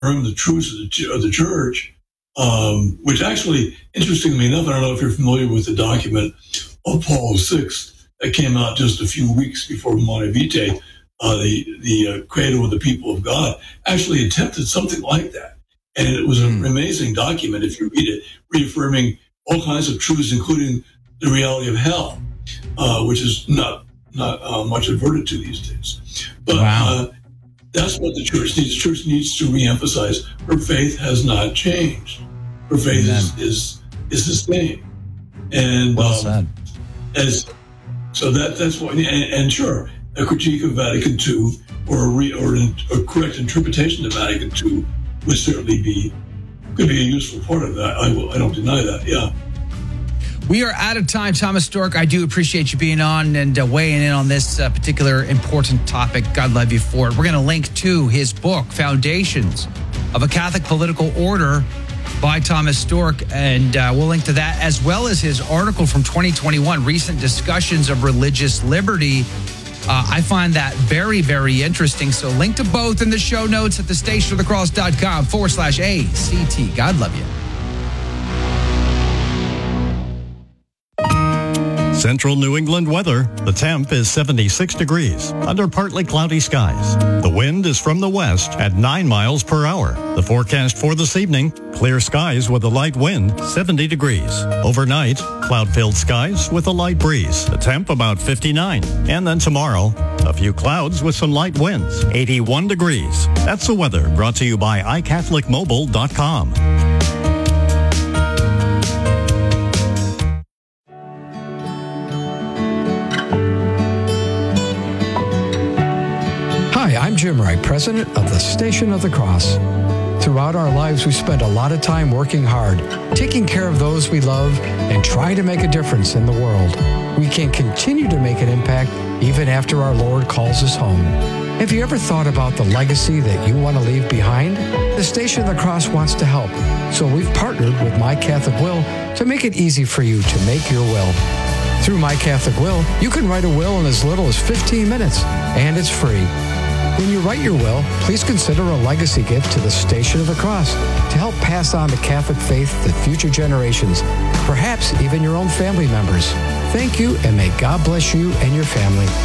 the truths of the church, which actually, interestingly enough, I don't know if you're familiar with the document of Paul VI that came out just a few weeks before Humanae Vitae, the Credo of the People of God, actually attempted something like that. And it was an amazing document, if you read it, reaffirming all kinds of truths, including the reality of hell, which is not much adverted to these days. But that's what the church needs. The church needs to reemphasize her faith has not changed. Her faith is the same. And well said. So that's why. And sure, a critique of Vatican II or a correct interpretation of Vatican II would certainly could be a useful part of that. I don't deny that. Yeah. We are out of time, Thomas Storck. I do appreciate you being on and weighing in on this particular important topic. God love you for it. We're going to link to his book, Foundations of a Catholic Political Order by Thomas Storck, and we'll link to that as well as his article from 2021, Recent Discussions of Religious Liberty. I find that very, very interesting. So link to both in the show notes at thestationofthecross.com/ACT. God love you. Central New England weather. The temp is 76 degrees under partly cloudy skies. The wind is from the west at 9 miles per hour. The forecast for this evening, clear skies with a light wind, 70 degrees. Overnight, cloud-filled skies with a light breeze. The temp about 59. And then tomorrow, a few clouds with some light winds, 81 degrees. That's the weather brought to you by iCatholicMobile.com. I'm Jim Wright, president of the Station of the Cross. Throughout our lives, we spend a lot of time working hard, taking care of those we love, and trying to make a difference in the world. We can continue to make an impact even after our Lord calls us home. Have you ever thought about the legacy that you want to leave behind? The Station of the Cross wants to help, so we've partnered with My Catholic Will to make it easy for you to make your will. Through My Catholic Will, you can write a will in as little as 15 minutes, and it's free. When you write your will, please consider a legacy gift to the Station of the Cross to help pass on the Catholic faith to future generations, perhaps even your own family members. Thank you, and may God bless you and your family.